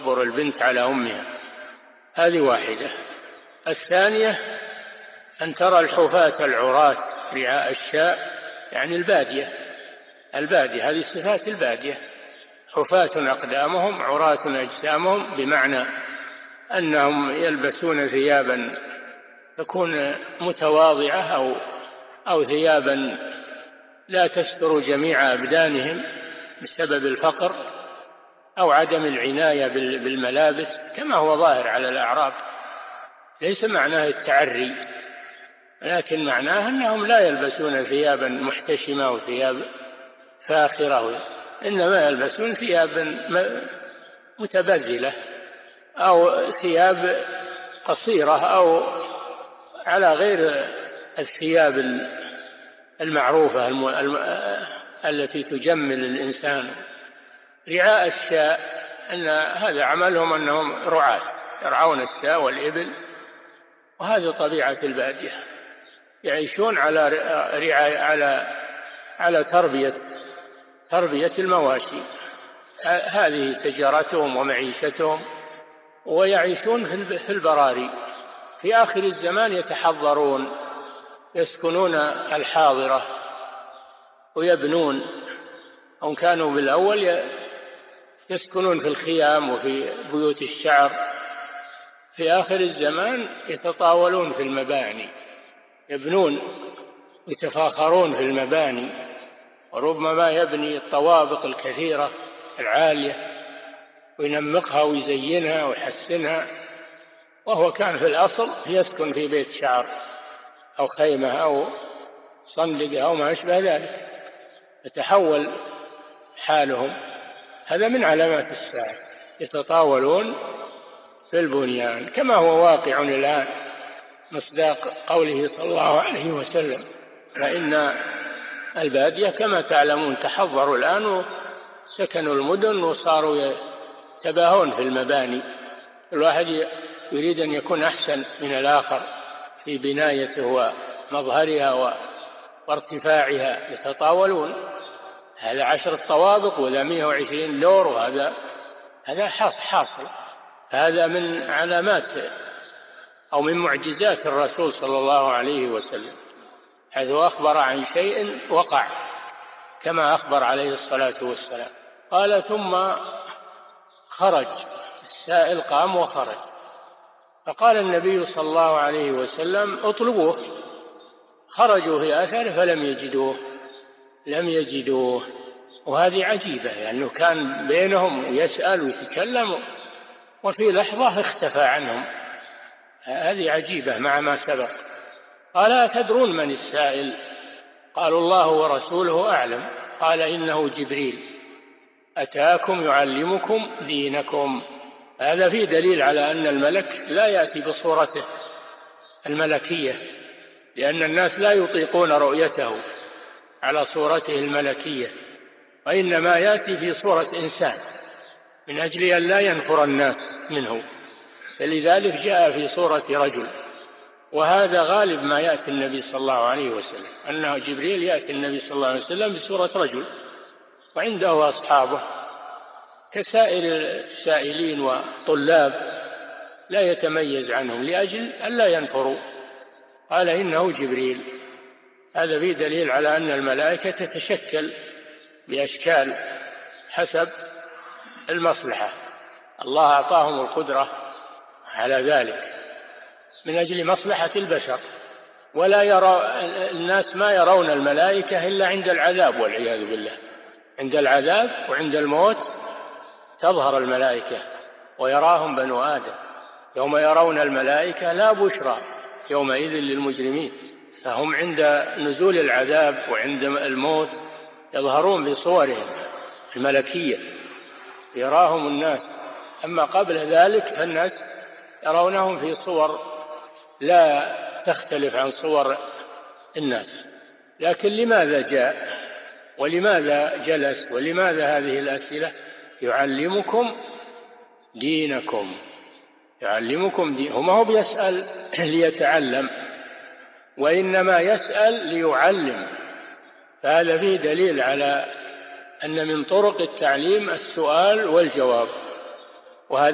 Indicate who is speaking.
Speaker 1: تكبر البنت على أمها. هذه واحدة. الثانية أن ترى الحفاة العراة رعاء الشاء، يعني البادية، هذه صفات البادية، حفاة أقدامهم عراة أجسامهم، بمعنى أنهم يلبسون ثيابا تكون متواضعة أو ثيابا لا تستر جميع أبدانهم بسبب الفقر أو عدم العناية بالملابس كما هو ظاهر على الأعراب. ليس معناه التعري، لكن معناه أنهم لا يلبسون ثيابا محتشمة وثياب فاخرة، إنما يلبسون ثياب متبذلة أو ثياب قصيرة أو على غير الثياب المعروفة التي تجمل الإنسان. رعاء الشاء أن هذا عملهم، أنهم رعاة يرعون الشاء والإبل، وهذه طبيعة البادية، يعيشون على تربية المواشي، هذه تجارتهم ومعيشتهم، ويعيشون في البراري. في آخر الزمان يتحضرون، يسكنون الحاضرة ويبنون، أو كانوا بالأول يسكنون في الخيام وفي بيوت الشعر. في آخر الزمان يتطاولون في المباني، يبنون، يتفاخرون في المباني، وربما يبني الطوابق الكثيرة العالية وينمقها ويزينها ويحسنها، وهو كان في الأصل يسكن في بيت شعر أو خيمة أو صندقة أو ما أشبه ذلك، يتحول حالهم. هذا من علامات الساعة، يتطاولون في البنيان كما هو واقع الآن، مصداق قوله صلى الله عليه وسلم: فإن البادية كما تعلمون تحضروا الآن وسكنوا المدن وصاروا يتباهون في المباني، الواحد يريد أن يكون أحسن من الآخر في بنايته ومظهرها وارتفاعها، يتطاولون، هذا 10 طوابق وذا 120 دور، هذا حاصل. هذا من علامات أو من معجزات الرسول صلى الله عليه وسلم، حيث أخبر عن شيء وقع كما أخبر عليه الصلاة والسلام. قال: ثم خرج السائل، قام وخرج، فقال النبي صلى الله عليه وسلم: اطلبوه. خرجوا في أثره لم يجدوه. وهذه عجيبة، لأنه كان بينهم ويسأل ويتكلم، وفي لحظة اختفى عنهم، هذه عجيبة مع ما سبق. قال: أتدرون من السائل؟ قالوا: الله ورسوله أعلم. قال: إنه جبريل أتاكم يعلمكم دينكم. هذا فيه دليل على أن الملك لا يأتي بصورته الملكية، لأن الناس لا يطيقون رؤيته على صورته الملكية، وإنما يأتي في صورة إنسان من أجل أن لا ينفر الناس منه، فلذلك جاء في صورة رجل. وهذا غالب ما يأتي النبي صلى الله عليه وسلم، أنه جبريل يأتي النبي صلى الله عليه وسلم بصورة رجل، وعنده أصحابه كسائر السائلين والطلاب، لا يتميز عنهم لأجل ألا ينفروا. قال: إنه جبريل. هذا فيه دليل على أن الملائكة تتشكل بأشكال حسب المصلحة، الله أعطاهم القدرة على ذلك من أجل مصلحة البشر. ولا يرى الناس ما يرون الملائكة إلا عند العذاب والعياذ بالله، عند العذاب وعند الموت تظهر الملائكة ويراهم بنو آدم. يوم يرون الملائكة لا بشرى يومئذ للمجرمين، فهم عند نزول العذاب وعند الموت يظهرون بصورهم الملكية، يراهم الناس. أما قبل ذلك فالناس يرونهم في صور لا تختلف عن صور الناس. لكن لماذا جاء ولماذا جلس ولماذا هذه الأسئلة؟ يعلمكم دينكم، ما هو بيسأل ليتعلم، وإنما يسأل ليعلم. فهذا فيه دليل على أن من طرق التعليم السؤال والجواب، وهذا